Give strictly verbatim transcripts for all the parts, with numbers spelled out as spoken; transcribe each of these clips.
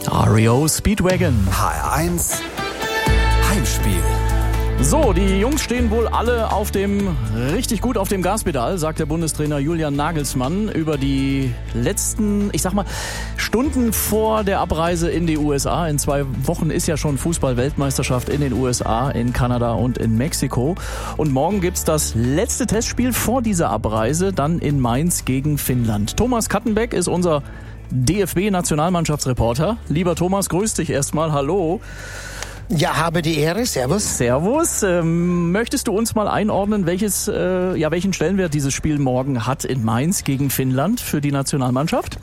R E O Speedwagon. H R eins Heimspiel. So, die Jungs stehen wohl alle auf dem, richtig gut auf dem Gaspedal, sagt der Bundestrainer Julian Nagelsmann über die letzten, ich sag mal, Stunden vor der Abreise in die U S A. In zwei Wochen ist ja schon Fußball-Weltmeisterschaft in den U S A, in Kanada und in Mexiko. Und morgen gibt's das letzte Testspiel vor dieser Abreise, dann in Mainz gegen Finnland. Thomas Kattenbeck ist unser D F B-Nationalmannschaftsreporter. Lieber Thomas, grüß dich erstmal, hallo. Ja, habe die Ehre. Servus. Servus. Ähm, möchtest du uns mal einordnen, welches, äh, ja, welchen Stellenwert dieses Spiel morgen hat in Mainz gegen Finnland für die Nationalmannschaft?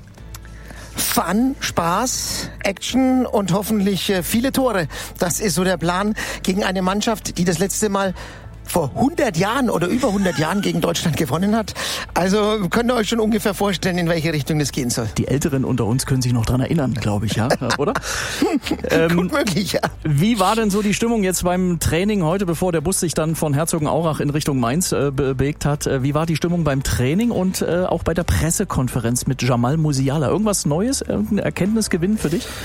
Fun, Spaß, Action und hoffentlich äh, viele Tore. Das ist so der Plan gegen eine Mannschaft, die das letzte Mal vor hundert Jahren oder über hundert Jahren gegen Deutschland gewonnen hat. Also könnt ihr euch schon ungefähr vorstellen, in welche Richtung das gehen soll. Die Älteren unter uns können sich noch dran erinnern, glaube ich, ja, oder? ähm, Gut möglich, ja. Wie war denn so die Stimmung jetzt beim Training heute, bevor der Bus sich dann von Herzogenaurach in Richtung Mainz äh, bewegt hat? Wie war die Stimmung beim Training und äh, auch bei der Pressekonferenz mit Jamal Musiala? Irgendwas Neues, irgendein Erkenntnisgewinn für dich?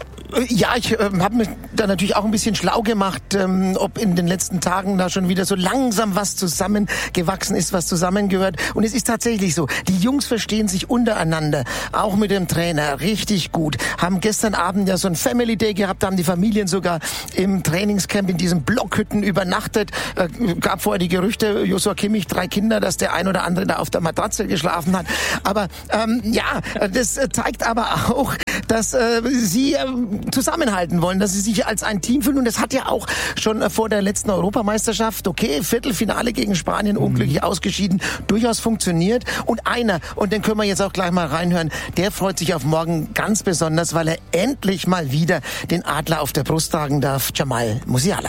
Ja, ich äh, habe mich da natürlich auch ein bisschen schlau gemacht, ähm, ob in den letzten Tagen da schon wieder so langsam was zusammengewachsen ist, was zusammengehört. Und es ist tatsächlich so, die Jungs verstehen sich untereinander, auch mit dem Trainer, richtig gut. Haben gestern Abend ja so ein Family Day gehabt, haben die Familien sogar im Trainingscamp in diesen Blockhütten übernachtet. Äh, gab vorher die Gerüchte, Joshua Kimmich, drei Kinder, dass der ein oder andere da auf der Matratze geschlafen hat. Aber ähm, ja, das zeigt aber auch, dass äh, sie äh, zusammenhalten wollen, dass sie sich als ein Team fühlen. Und das hat ja auch schon äh, vor der letzten Europameisterschaft, okay, Viertelfinale gegen Spanien, unglücklich mhm. ausgeschieden, durchaus funktioniert. Und einer, und den können wir jetzt auch gleich mal reinhören, der freut sich auf morgen ganz besonders, weil er endlich mal wieder den Adler auf der Brust tragen darf, Jamal Musiala.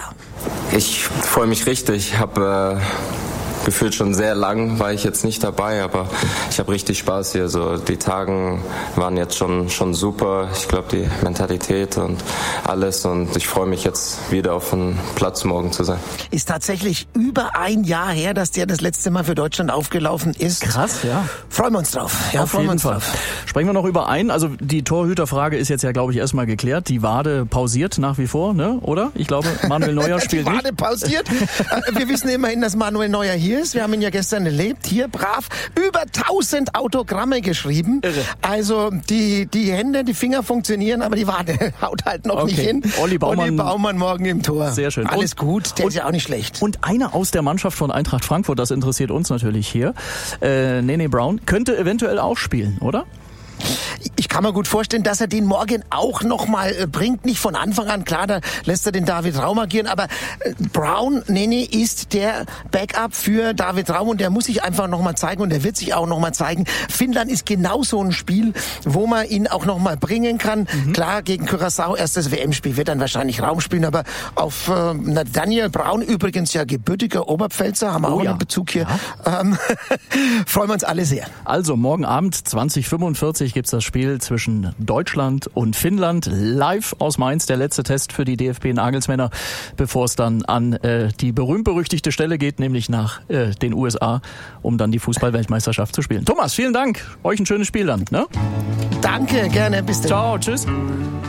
Ich freue mich richtig. Ich habe äh gefühlt schon sehr lang war ich jetzt nicht dabei, aber ich habe richtig Spaß hier. So die Tagen waren jetzt schon schon super. Ich glaube die Mentalität und alles und ich freue mich jetzt wieder auf den Platz morgen zu sein. Ist tatsächlich über ein Jahr her, dass der das letzte Mal für Deutschland aufgelaufen ist. Krass, ja. Freuen wir uns drauf. Ja, auf freuen jeden wir uns Fall. drauf. Sprechen wir noch über einen. Also die Torhüterfrage ist jetzt ja, glaube ich, erstmal geklärt. Die Wade pausiert nach wie vor, ne? Oder? Ich glaube, Manuel Neuer spielt nicht. Die Wade nicht. pausiert. Wir wissen immerhin, dass Manuel Neuer hier ist. Wir haben ihn ja gestern erlebt, hier brav über tausend Autogramme geschrieben. Irre. Also die die Hände, die Finger funktionieren, aber die Wade haut halt noch okay. nicht hin. Olli Baumann, Olli Baumann morgen im Tor. Sehr schön. Alles und, gut, der und, ist ja auch nicht schlecht. Und einer aus der Mannschaft von Eintracht Frankfurt, das interessiert uns natürlich hier, äh, Nene Brown, könnte eventuell auch spielen, oder? Ich kann mir gut vorstellen, dass er den morgen auch noch mal äh, bringt. Nicht von Anfang an, klar, da lässt er den David Raum agieren. Aber äh, Brown, Nene, ist der Backup für David Raum und der muss sich einfach noch mal zeigen und der wird sich auch noch mal zeigen. Finnland ist genau so ein Spiel, wo man ihn auch noch mal bringen kann. Mhm. Klar, gegen Curaçao, erstes W M-Spiel, wird dann wahrscheinlich Raum spielen. Aber auf äh, na, Daniel Brown, übrigens ja gebürtiger Oberpfälzer, haben wir oh, auch ja. einen Bezug hier. Ja. Ähm, freuen wir uns alle sehr. Also morgen Abend zwanzig fünfundvierzig gibt's das Spiel zwischen Deutschland und Finnland. Live aus Mainz, der letzte Test für die D F B-Nagelsmänner, bevor es dann an äh, die berühmt-berüchtigte Stelle geht, nämlich nach äh, den U S A, um dann die Fußball-Weltmeisterschaft zu spielen. Thomas, vielen Dank. Euch ein schönes Spiel dann. Ne? Danke, gerne. Bis dann. Ciao, tschüss.